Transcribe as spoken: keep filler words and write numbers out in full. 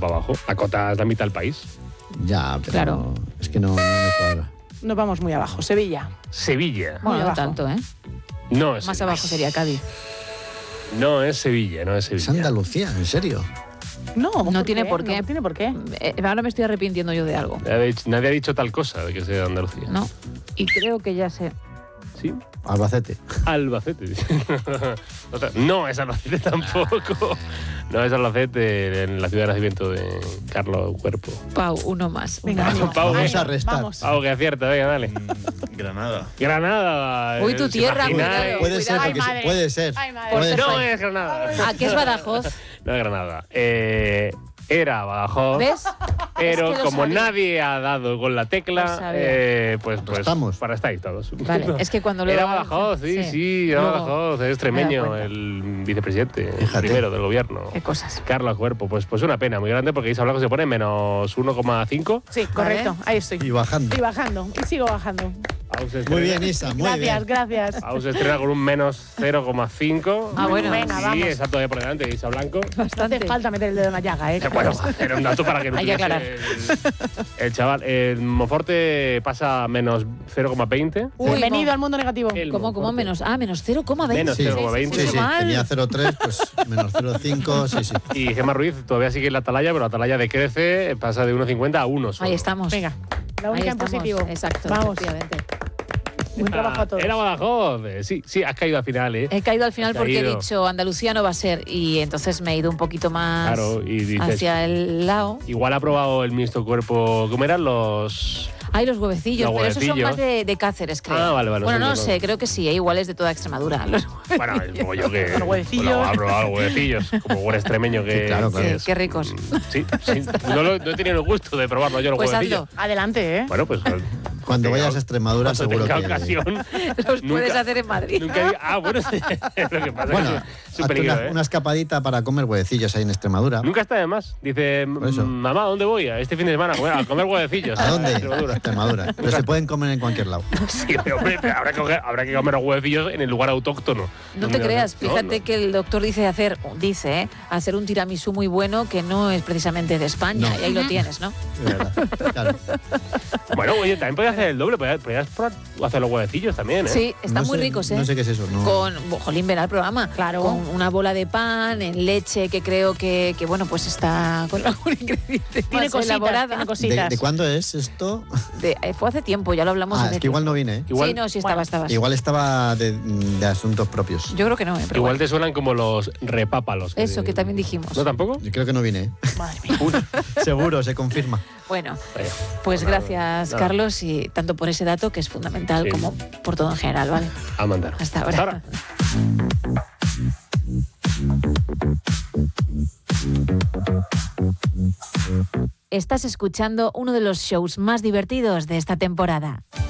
para abajo. La cota es la mitad del país. Ya, pero Claro. es que no, no me cuadra. Nos vamos muy abajo. Sevilla. Sevilla. Bueno, no abajo. tanto, ¿eh? No es Más Sevilla. abajo sería Cádiz. No es Sevilla, no es Es Sevilla. Andalucía, ¿en serio? No, No tiene por qué. No tiene por qué. Eh, ahora me estoy arrepintiendo yo de algo. Nadie ha dicho, nadie ha dicho tal cosa de que sea de Andalucía. No. Y creo que ya sé. ¿Sí? Albacete. Albacete. O sea, no es Albacete tampoco. No es Albacete, en la ciudad de nacimiento de Carlos Cuerpo. Pau, uno más. Venga, uno ánimo. más. Pau, Vamos venga. a restar. Vamos. Algo que acierta, venga, dale. Granada. Granada. Uy, tu ¿os tierra, imagináis? cuidado. Puede ser, Ay, porque sí, madre. puede ser. Ay, madre. Puede Por ser. No es Granada. ¿A qué es Badajoz? No es Granada. Eh, era Badajoz. ¿Ves? Pero Es que lo como sabía. nadie ha dado con la Lo tecla, sabía. eh, pues, pues Estamos. para estáis todos. Vale, es que cuando lo Era Badajoz, sí, sí, era Luego, Badajoz, es me he extremeño, dado cuenta. el vicepresidente, el Fíjate. primero del gobierno. Qué cosas. Carlos Cuerpo, pues, pues una pena muy grande porque Isa Blanco se pone menos uno coma cinco. Sí, correcto. Ahí estoy. Y bajando. Y bajando. Y sigo bajando. Muy bien, Isa, muy Gracias, bien. gracias. Aún se estrena con un menos cero coma cinco. Ah, bueno. Venga, Sí, vamos. está todavía por delante, Isa Blanco. No Bastante. hace falta meter el dedo en la llaga, ¿eh? Bueno, era un dato para que no Hay que tuviese aclarar. el, el chaval. El Monforte pasa a menos cero coma veinte. Uy, Bienvenido no. al mundo negativo. El ¿Cómo, cómo Monforte. menos? Ah, menos cero coma veinte. Menos Sí, cero coma veinte. Sí, sí, mal. tenía cero coma tres, pues menos cero coma cinco, sí, sí. Y Gemma Ruiz todavía sigue en la atalaya, pero la atalaya decrece, pasa de uno coma cincuenta a uno. solo. Ahí estamos. Venga, la Ahí única en estamos. positivo. Exacto, Vamos. efectivamente. Buen trabajo a todos. Era Badajoz. eh, Sí, sí, has caído al final, ¿eh? He caído al final Has porque he caído. dicho Andalucía no va a ser y entonces me he ido un poquito más Claro, y dices, hacia el lado. igual ha probado el ministro Cuerpo. ¿Cómo eran los...? Hay los huevecillos, Los pero esos son huevecillos. más de, de Cáceres, creo. Ah, vale, vale, Bueno, son no de- sé, creo que sí, ¿eh? Igual es de toda Extremadura. Los Bueno, como yo que... Los huevecillos. Bueno, ha probado los huevecillos, como buen extremeño que... Sí, claro, claro. que Sí, es. qué ricos. Mm, Sí, sí. No, lo- no he tenido el gusto de probarlo yo los Pues huevecillos. hazlo. Adelante, ¿eh? Bueno, pues... Cuando vayas a Extremadura, cuando seguro tenga que... ocasión... Los puedes nunca- hacer en Madrid. Nunca he- Ah, bueno, sí. Lo que pasa Bueno, es que es un hazte peligro, una, ¿eh? una escapadita para comer huevecillos ahí en Extremadura. Nunca está de más. Dice, Por eso. mamá, ¿a dónde voy? Este fin de semana Bueno, a comer huevecillos. ¿A dónde? Extremadura. Extremadura. Pero se pueden comer en cualquier lado. Sí, hombre, pero habrá que, coger- habrá que comer los huevecillos en el lugar autóctono. No te creas, No, fíjate no. que el doctor dice hacer, dice, ¿eh? hacer un tiramisú muy bueno que no es precisamente de España. No. Y ahí lo tienes, ¿no? De verdad. Claro. Bueno, oye, también podías hacer el doble, podías, podías probar- hacer los huevecillos también, ¿eh? Sí, están No muy sé- ricos, ¿eh? No sé qué es eso. No. Con, jolín, verá el programa. Claro. Con una bola de pan, en leche, que creo que, que bueno, pues está con algún ingrediente Tiene más cositas, elaborada. tiene ¿De, cositas. de cuándo es esto? De- eh, fue hace tiempo, ya lo hablamos Ah, hace es que igual no tiempo. vine, ¿eh? Igual, Sí, no, sí estaba, Bueno, estaba. Igual estaba de, de asuntos propios. Yo creo que no, ¿eh? Pero igual bueno. te suenan como los repápalos. Eso que también dijimos. ¿No tampoco? Yo creo que no vine, ¿eh? Madre mía. Seguro, se confirma. Bueno, Vaya, pues nada, gracias, nada. Carlos, y tanto por ese dato que es fundamental Sí. como por todo en general, ¿vale? A mandar. Hasta ahora. Hasta ahora. Estás escuchando uno de los shows más divertidos de esta temporada.